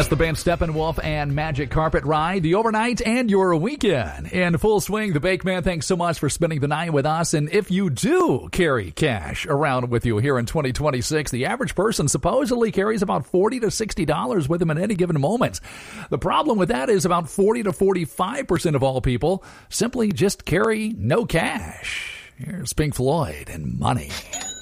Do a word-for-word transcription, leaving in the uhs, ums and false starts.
Yes, the band Steppenwolf and Magic Carpet Ride, the overnight and your weekend in full swing. The Bake Man, thanks so much for spending the night with us. And if you do carry cash around with you here in twenty twenty-six, the average person supposedly carries about forty to sixty dollars with them at any given moment. The problem with that is about forty to forty-five percent of all people simply just carry no cash. Here's Pink Floyd and Money.